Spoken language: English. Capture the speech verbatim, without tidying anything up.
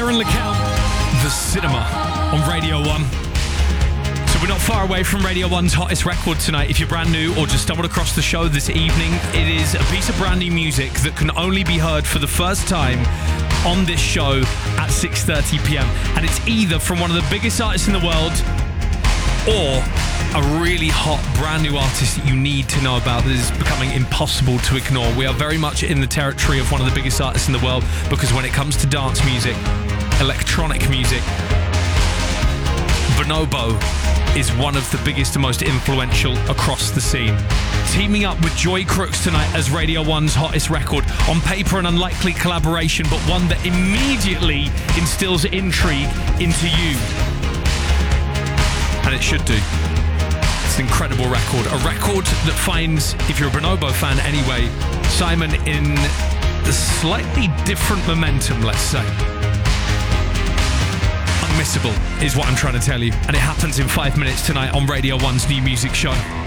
Kieran LeCount, The Cinema on Radio one. So we're not far away from Radio one's hottest record tonight. If you're brand new or just stumbled across the show this evening, it is a piece of brand new music that can only be heard for the first time on this show at six thirty p.m. And it's either from one of the biggest artists in the world or a really hot brand new artist that you need to know about that is becoming impossible to ignore. We are very much in the territory of one of the biggest artists in the world, because when it comes to dance music, electronic music, Bonobo is one of the biggest and most influential across the scene. Teaming up with Joy Crooks tonight as Radio one's hottest record. On paper, an unlikely collaboration, but one that immediately instills intrigue into you. And it should do. It's an incredible record. A record that finds, if you're a Bonobo fan anyway, Simon in a slightly different momentum, let's say. Unmissable is what I'm trying to tell you. And it happens in five minutes tonight on Radio one's new music show.